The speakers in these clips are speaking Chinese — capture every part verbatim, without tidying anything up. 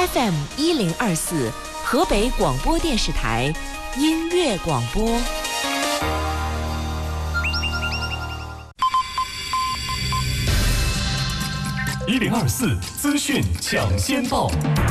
F M 一零二四，河北广播电视台音乐广播。 一零二四资讯抢先报。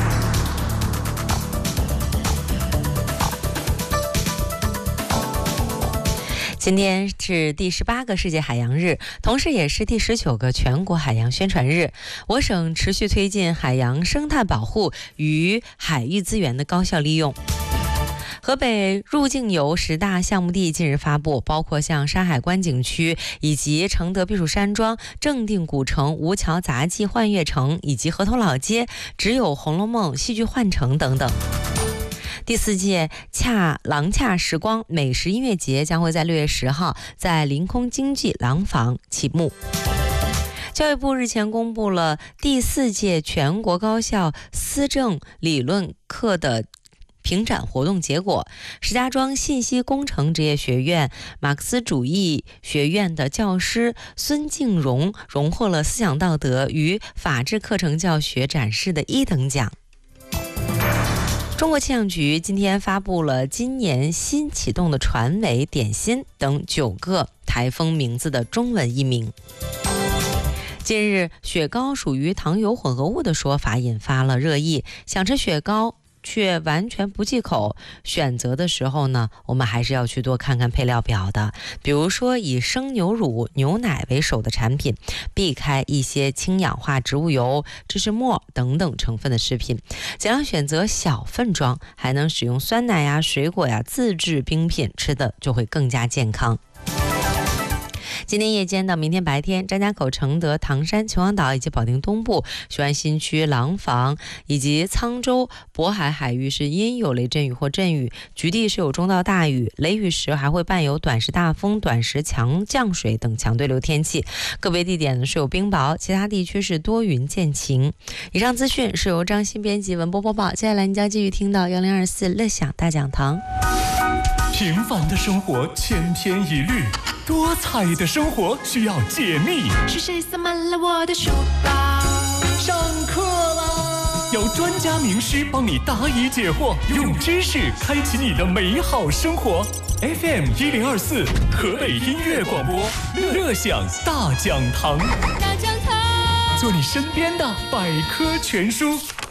今天是第十八个世界海洋日，同时也是第十九个全国海洋宣传日。我省持续推进海洋生态保护与海域资源的高效利用。河北入境游十大项目地近日发布，包括像山海关景区以及承德避暑山庄、正定古城、吴桥杂技幻乐城以及河头老街、只有红楼梦戏剧幻城等等。第四届恰廊恰时光美食音乐节将会在六月十号在临空经济廊坊启幕。教育部日前公布了第四届全国高校思政理论课的评展活动结果，石家庄信息工程职业学院马克思主义学院的教师孙静荣荣获了思想道德与法治课程教学展示的一等奖。中国气象局今天发布了今年新启动的船尾、点心等九个台风名字的中文译名。近日，雪糕属于糖油混合物的说法引发了热议，想吃雪糕却完全不忌口，选择的时候呢，我们还是要去多看看配料表的。比如说以生牛乳、牛奶为首的产品，避开一些氢氧化植物油、芝士末等等成分的食品，尽量选择小份装，还能使用酸奶呀、水果呀、自制冰品，吃的就会更加健康。今天夜间到明天白天，张家口、承德、唐山、秦皇岛以及保定东部、雄安新区、廊坊以及沧州、渤海海域是阴有雷阵雨或阵雨，局地是有中到大雨，雷雨时还会伴有短时大风、短时强降水等强对流天气，个别地点呢是有冰雹，其他地区是多云见晴。以上资讯是由张欣编辑文播播报，接下来你将继续听到幺零二四乐享大讲堂。 平凡的生活千篇一律，多彩的生活需要解密。 是谁塞满了我的书包？ 上课啦！有专家名师帮你答疑解惑，用知识开启你的美好生活。F M 一零二四，河北音乐广播，乐享大讲堂。 大讲堂， 做你身边的百科全书。